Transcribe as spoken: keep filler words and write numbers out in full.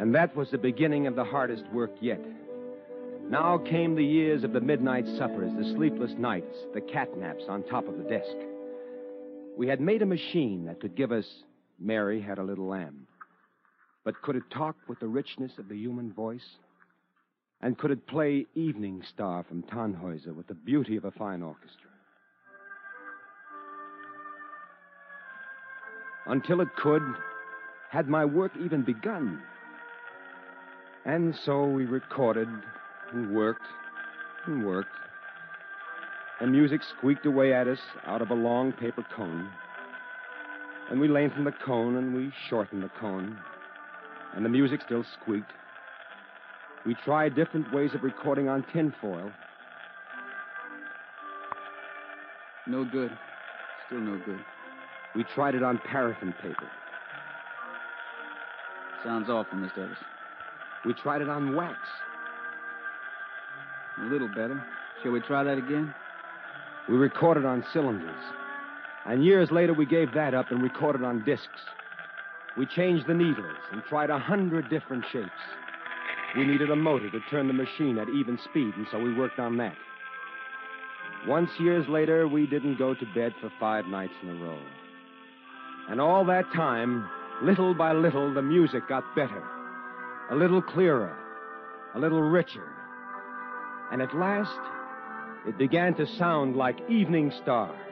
And that was the beginning of the hardest work yet. Now came the years of the midnight suppers, the sleepless nights, the catnaps on top of the desk. We had made a machine that could give us Mary Had a Little Lamb. But could it talk with the richness of the human voice? And could it play Evening Star from Tannhäuser with the beauty of a fine orchestra? Until it could, had my work even begun? And so we recorded and worked and worked. The music squeaked away at us out of a long paper cone. And we lengthened the cone and we shortened the cone. And the music still squeaked. We tried different ways of recording on tinfoil. No good. Still no good. We tried it on paraffin paper. Sounds awful, Mister Ellis. We tried it on wax. A little better. Shall we try that again? We recorded on cylinders. And years later, we gave that up and recorded on discs. We changed the needles and tried a hundred different shapes. We needed a motor to turn the machine at even speed, and so we worked on that. Once, years later, we didn't go to bed for five nights in a row. And all that time, little by little, the music got better. A little clearer. A little richer. And at last, it began to sound like Evening Star.